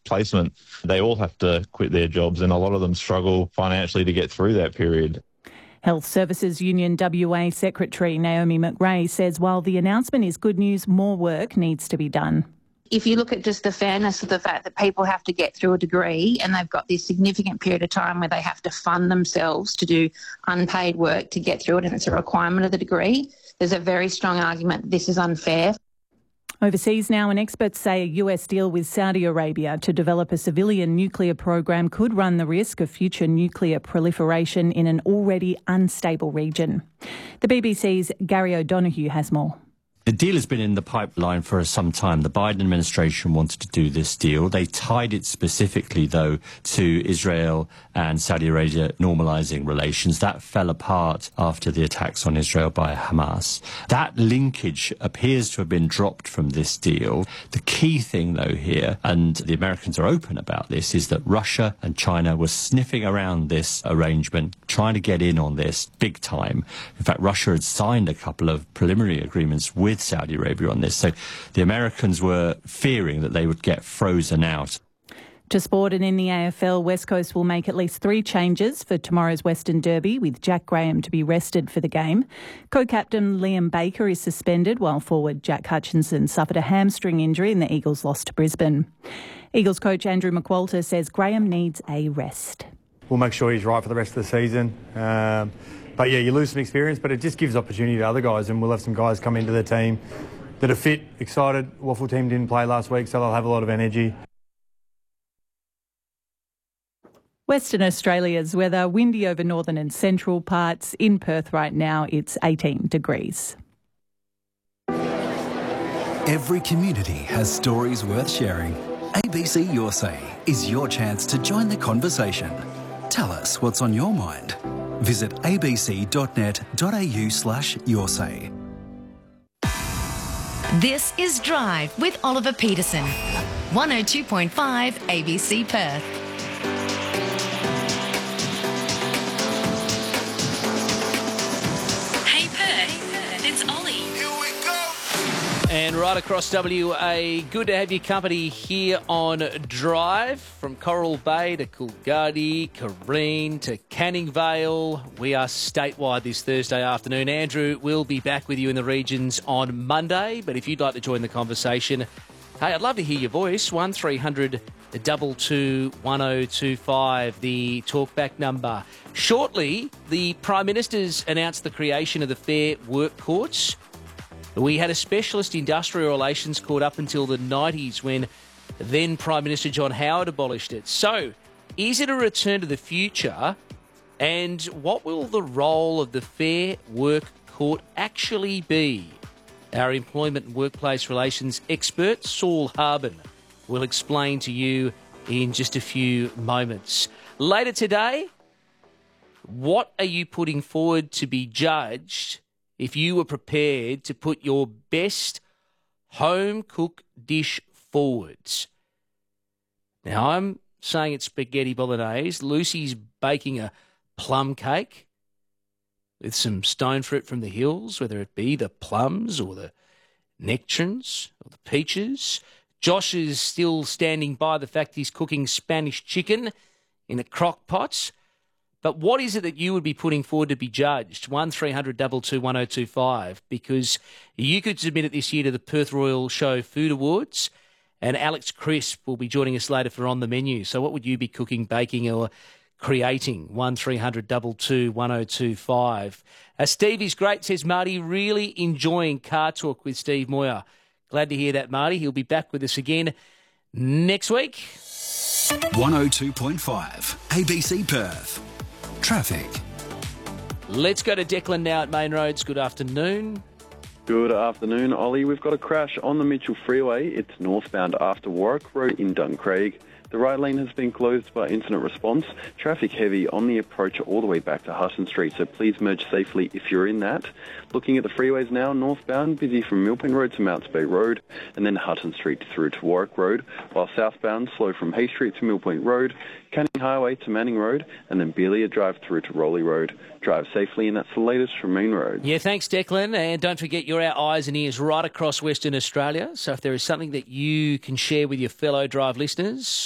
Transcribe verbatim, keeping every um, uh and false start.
replacement. They all have to quit their jobs, and a lot of them struggle financially to get through that period. Health Services Union W A Secretary Naomi McRae says while the announcement is good news, more work needs to be done. If you look at just the fairness of the fact that people have to get through a degree and they've got this significant period of time where they have to fund themselves to do unpaid work to get through it, and it's a requirement of the degree, there's a very strong argument that this is unfair. Overseas now, and experts say a U S deal with Saudi Arabia to develop a civilian nuclear program could run the risk of future nuclear proliferation in an already unstable region. The B B C's Gary O'Donoghue has more. The deal has been in the pipeline for some time. The Biden administration wanted to do this deal. They tied it specifically, though, to Israel and Saudi Arabia normalising relations. That fell apart after the attacks on Israel by Hamas. That linkage appears to have been dropped from this deal. The key thing, though, here, and the Americans are open about this, is that Russia and China were sniffing around this arrangement, trying to get in on this big time. In fact, Russia had signed a couple of preliminary agreements with with Saudi Arabia on this. So the Americans were fearing that they would get frozen out. To sport, and in the A F L, West Coast will make at least three changes for tomorrow's Western Derby, with Jack Graham to be rested for the game. Co-captain Liam Baker is suspended, while forward Jack Hutchinson suffered a hamstring injury and the Eagles lost to Brisbane. Eagles coach Andrew McQualter says Graham needs a rest. We'll make sure he's right for the rest of the season. Um, But, yeah, you lose some experience, but it just gives opportunity to other guys, and we'll have some guys come into the team that are fit, excited. Waffle team didn't play last week, so they'll have a lot of energy. Western Australia's weather, windy over northern and central parts. In Perth right now, it's eighteen degrees. Every community has stories worth sharing. A B C Your Say is your chance to join the conversation. Tell us what's on your mind. Visit abc.net.au slash your say. This is Drive with Oliver Peterson. one oh two point five A B C Perth. Hey Perth, it's Ollie. And right across W A, good to have your company here on Drive. From Coral Bay to Coolgardie, Careen to Canning Vale, we are statewide this Thursday afternoon. Andrew will be back with you in the regions on Monday, but if you'd like to join the conversation, hey, I'd love to hear your voice. one three hundred two two one oh two five, the talkback number. Shortly, the Prime Minister's announced the creation of the Fair Work Courts. We had a specialist industrial relations court up until the nineties when then Prime Minister John Howard abolished it. So, is it a return to the future? And what will the role of the Fair Work Court actually be? Our employment and workplace relations expert, Saul Harbin, will explain to you in just a few moments. Later today, what are you putting forward to be judged if you were prepared to put your best home-cooked dish forwards? Now, I'm saying it's spaghetti bolognese. Lucy's baking a plum cake with some stone fruit from the hills, whether it be the plums or the nectarines or the peaches. Josh is still standing by the fact he's cooking Spanish chicken in a crock pot. But what is it that you would be putting forward to be judged? one three hundred two two one oh two five, because you could submit it this year to the Perth Royal Show Food Awards, and Alex Crisp will be joining us later for On the Menu. So what would you be cooking, baking or creating? one three hundred two two one oh two five. Uh, Steve is great, says Marty. Really enjoying Car Talk with Steve Moyer. Glad to hear that, Marty. He'll be back with us again next week. one oh two point five A B C Perth. Traffic. Let's go to Declan now at Main Roads. Good afternoon. Good afternoon, Ollie. We've got a crash on the Mitchell Freeway. It's northbound after Warwick Road in Duncraig. The right lane has been closed by incident response. Traffic heavy on the approach all the way back to Hutton Street, so please merge safely if you're in that. Looking at the freeways now, northbound, busy from Millpoint Road to Mounts Bay Road, and then Hutton Street through to Warwick Road, while southbound, slow from Hay Street to Millpoint Road, Canning Highway to Manning Road, and then Belia Drive through to Rowley Road. Drive safely, and that's the latest from Main Road. Yeah, thanks, Declan. And don't forget, you're our eyes and ears right across Western Australia. So if there is something that you can share with your fellow Drive listeners,